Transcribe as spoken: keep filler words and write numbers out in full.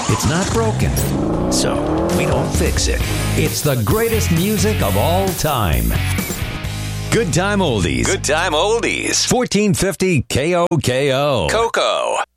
It's not broken, so we don't fix it. It's the greatest music of all time. Good Time Oldies. Good Time Oldies. fourteen fifty K O K O. Coco.